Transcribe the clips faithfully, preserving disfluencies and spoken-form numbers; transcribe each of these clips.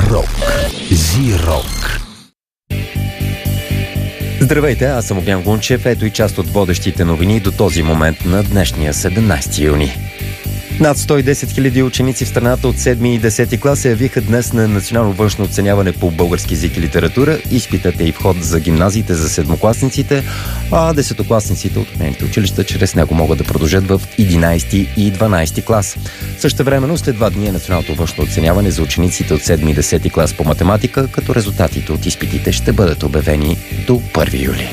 Рок. Зи-рок. Здравейте, аз съм Огнян Гунчев. Ето и част от водещите новини до този момент на днешния седемнайсети юни. Над сто и десет хиляди ученици в страната от седми и десети клас се явиха днес на национално външно оценяване по български език и литература. Изпитът е и вход за гимназиите за седмокласниците, а десетокласниците от нейните училища чрез него могат да продължат в единайсети и дванайсети клас. Същевременно след два дни е националното външно оценяване за учениците от седми и десети клас по математика, като резултатите от изпитите ще бъдат обявени до първи юли.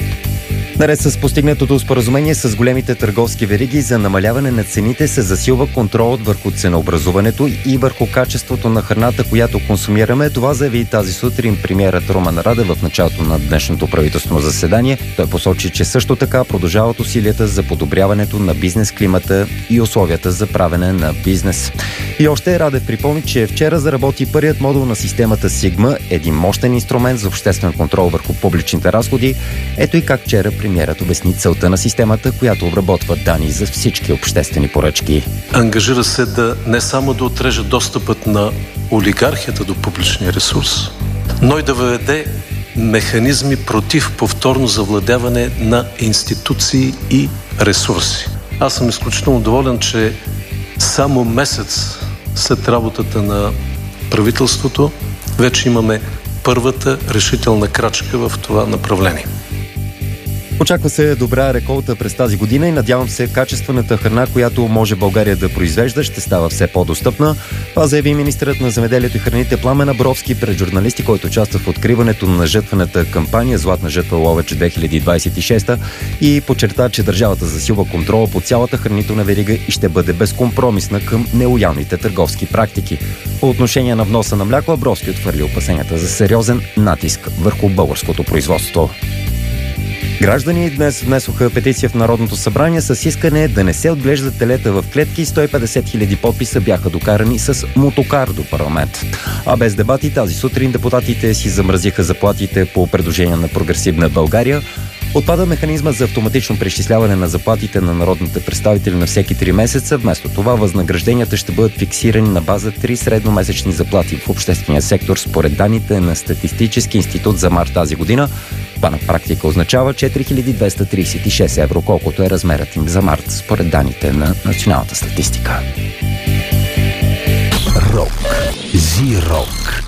Наред с постигнатото споразумение с големите търговски вериги за намаляване на цените се засилва контролът върху ценообразуването и върху качеството на храната, която консумираме. Това заяви тази сутрин премиерът Румен Радев в началото на днешното правителствено заседание. Той посочи, че също така продължават усилията за подобряването на бизнес климата и условията за правене на бизнес. И още Радев припомни, че вчера заработи първият модул на системата Сигма, един мощен инструмент за обществен контрол върху публичните разходи. Ето и как вчера премиерът обясни целта на системата, която обработва данни за всички обществени поръчки. Ангажира се да не само да отреже достъпът на олигархията до публичния ресурс, но и да въведе механизми против повторно завладяване на институции и ресурси. Аз съм изключително доволен, че само месец след работата на правителството вече имаме първата решителна крачка в това направление. Очаква се добра реколта през тази година и надявам се качествената храна, която може България да произвежда, ще става все по-достъпна. Това заяви министърът на земеделието и храните Пламен Абровски пред журналисти, който участва в откриването на жътвената кампания Златна жътва Ловеч две хиляди двайсет и шеста и подчерта, че държавата засилва контрола по цялата хранителна верига и ще бъде безкомпромисна към нелоялните търговски практики. По отношение на вноса на мляко, Абровски отхвърли опасенията за сериозен натиск върху българското производство. Граждани днес внесоха петиция в Народното събрание с искане да не се отглеждат телета в клетки. сто и петдесет хиляди подписа бяха докарани с мотокар до парламент. А без дебати тази сутрин депутатите си замразиха заплатите по предложение на Прогресивна България. Отпада механизма за автоматично преизчисляване на заплатите на народните представители на всеки три месеца. Вместо това възнагражденията ще бъдат фиксирани на база три средномесечни заплати в обществения сектор според данните на Статистически институт за март тази година. Това на практика означава четири хиляди двеста трийсет и шест евро, колкото е размерът им за март според данните на националната статистика. Рок. Зи-рок.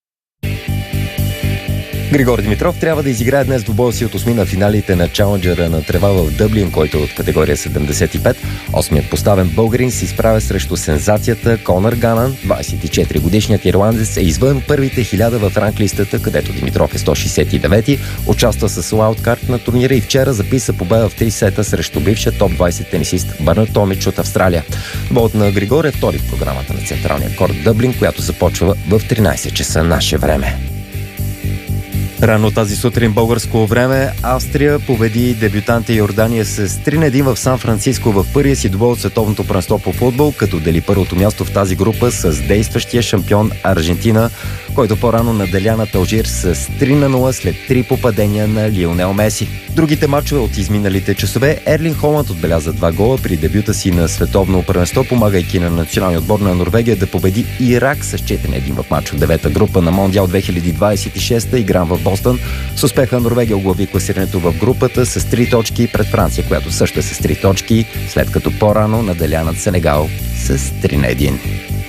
Григор Димитров трябва да изиграе днес двубоя си от осми на финалите на Чаленджера на трева в Дъблин, който е от категория седемдесет и пет. Осмият поставен българин се изправя срещу сензацията Конър Ганан. двайсет и четири годишният ирландец е извън първите хиляда в ранглистата, където Димитров е сто шейсет и девети. Участва с лаудкарт на турнира и вчера записа победа в три сета срещу бившия топ двайсет тенисист Бърнат Томич от Австралия. Двубоят на Григор е втори в програмата на централния корт Дъблин, която започва в тринайсет часа наше време. Рано тази сутрин българско време Австрия победи дебютанта Йордания с три на един в Сан-Франциско в първия си двубой от световното първенство по футбол, като дели първото място в тази група с действащия шампион Аржентина, който по-рано наделя на Алжир с три на нула след три попадения на Лионел Меси. Другите мачове от изминалите часове Ерлин Холанд отбеляза два гола при дебюта си на световно първенство, помагайки на националния отбор на Норвегия да победи Ирак с четири на един в мач от девета група на Мондиал две хиляди двайсет и шеста, игран в Бостън. С успеха Норвегия оглави класирането в групата с три точки пред Франция, която също е с три точки, след като по-рано наделя над Сенегал с три на един.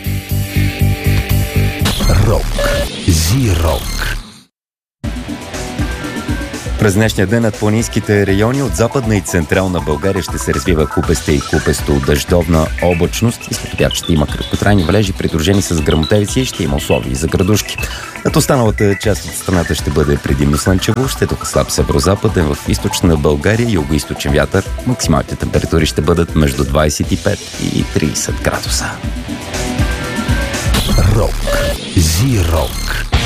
Рок. Зи-рок. През днешния ден над планинските райони от Западна и Централна България ще се развива купеста и купесто дъждовна облачност. Изпод обяд ще има краткотрайни валежи, придружени с гръмотевици и ще има условия за градушки. Като останалата част от страната ще бъде предимно слънчево, ще духа слаб северозападен, в източна България и югоизточен вятър. Максималните температури ще бъдат между двайсет и пет и трийсет градуса. Рок. Зи-рок.